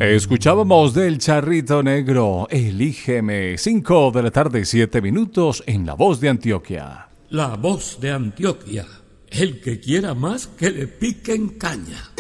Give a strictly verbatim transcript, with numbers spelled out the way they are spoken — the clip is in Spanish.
Escuchábamos del Charrito Negro, Elígeme, cinco de la tarde, siete minutos, en La Voz de Antioquia. La Voz de Antioquia, el que quiera más que le piquen caña.